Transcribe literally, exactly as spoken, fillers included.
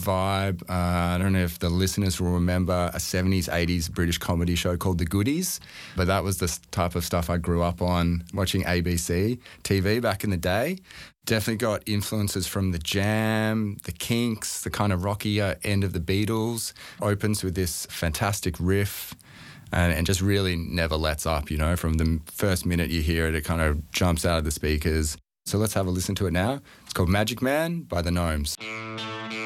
vibe. Uh, I don't know if the listeners will remember a seventies, eighties British comedy show called The Goodies, but that was the type of stuff I grew up on, watching A B C T V back in the day. Definitely got influences from The Jam, The Kinks, the kind of rockier end of the Beatles. Opens with this fantastic riff. And, and just really never lets up, you know. From the first minute you hear it, it kind of jumps out of the speakers. So let's have a listen to it now. It's called Magic Man by the Gnomes.